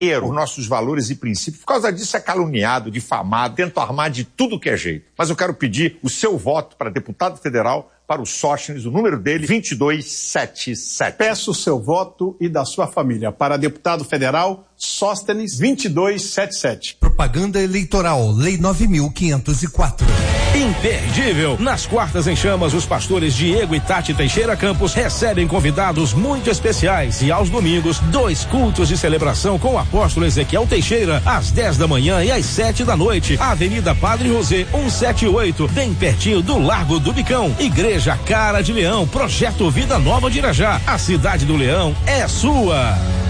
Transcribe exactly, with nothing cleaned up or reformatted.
Os nossos valores e princípios. Por causa disso é caluniado, difamado, tenta armar de tudo que é jeito. Mas eu quero pedir o seu voto para deputado federal, para o Sóstenes, o número dele, vinte e dois setenta e sete. Peço o seu voto e da sua família para deputado federal, Sóstenes, vinte e dois setenta e sete. Propaganda eleitoral, Lei nove mil quinhentos e quatro. Imperdível. Nas quartas em chamas, os pastores Diego e Tati Teixeira Campos recebem convidados muito especiais e aos domingos, dois cultos de celebração com o apóstolo Ezequiel Teixeira, às dez da manhã e às sete da noite. Avenida Padre José, cento e setenta e oito, bem pertinho do Largo do Bicão. Igreja Cara de Leão, Projeto Vida Nova de Irajá. A cidade do Leão é sua.